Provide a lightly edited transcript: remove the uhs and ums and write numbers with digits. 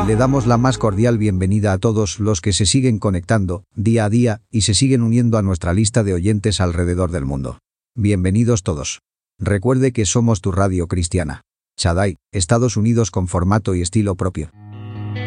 Le damos la más cordial bienvenida a todos los que se siguen conectando, día a día, y se siguen uniendo a nuestra lista de oyentes alrededor del mundo. Bienvenidos todos. Recuerde que somos tu radio cristiana. Shaddai, Estados Unidos con formato y estilo propio.